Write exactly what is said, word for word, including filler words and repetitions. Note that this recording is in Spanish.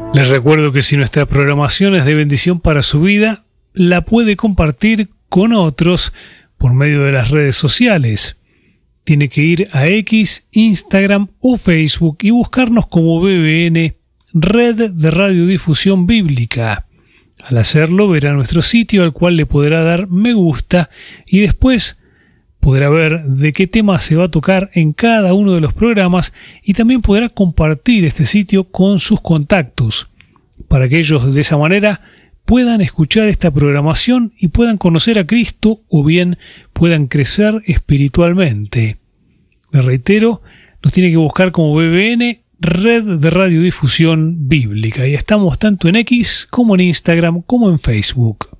Les recuerdo que si nuestra programación es de bendición para su vida, la puede compartir con otros por medio de las redes sociales. Tiene que ir a X, Instagram o Facebook y buscarnos como B B N, Red de Radiodifusión Bíblica. Al hacerlo verá nuestro sitio al cual le podrá dar me gusta y después podrá ver de qué tema se va a tocar en cada uno de los programas y también podrá compartir este sitio con sus contactos para que ellos de esa manera puedan escuchar esta programación y puedan conocer a Cristo o bien puedan crecer espiritualmente. Me reitero, nos tiene que buscar como B B N, Red de Radiodifusión Bíblica, y estamos tanto en X como en Instagram como en Facebook.